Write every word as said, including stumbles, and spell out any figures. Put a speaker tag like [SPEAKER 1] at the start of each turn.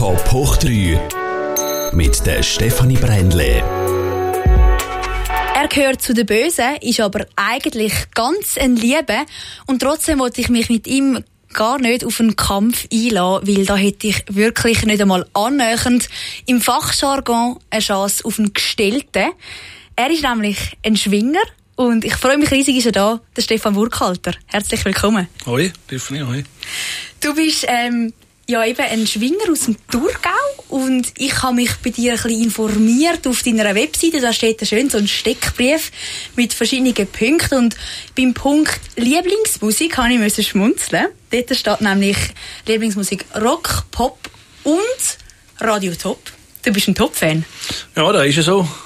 [SPEAKER 1] Top hoch drei mit der Stefanie Brändle.
[SPEAKER 2] Er gehört zu den Bösen, ist aber eigentlich ganz ein Liebe. Und trotzdem wollte ich mich mit ihm gar nicht auf einen Kampf einlassen, weil da hätte ich wirklich nicht einmal annähernd im Fachjargon eine Chance auf einen Gestellten. Er ist nämlich ein Schwinger und ich freue mich riesig, ist er da, der Stefan Burkhalter. Herzlich willkommen.
[SPEAKER 3] Hoi, Stefanie, hoi.
[SPEAKER 2] Du bist ähm, ja eben ein Schwinger aus dem Thurgau und ich habe mich bei dir ein bisschen informiert auf deiner Webseite. Da steht schön so ein Steckbrief mit verschiedenen Punkten und beim Punkt Lieblingsmusik habe ich müssen schmunzeln. Dort steht nämlich Lieblingsmusik Rock, Pop und Radio Top. Du bist ein Top-Fan.
[SPEAKER 3] Ja, da ist es so.